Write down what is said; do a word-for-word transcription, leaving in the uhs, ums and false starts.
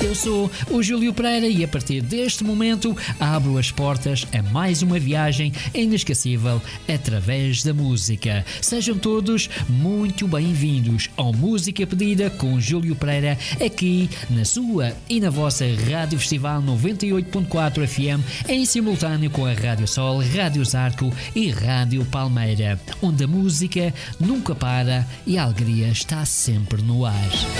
Eu sou o Júlio Pereira e a partir deste momento abro as portas a mais uma viagem inesquecível através da música. Sejam todos muito bem-vindos ao Música Pedida com Júlio Pereira, aqui na sua e na vossa Rádio Festival noventa e oito ponto quatro F M, em simultâneo com a Rádio Sol, Rádio Zarco e Rádio Palmeira, onde a música nunca para e a alegria está sempre no ar.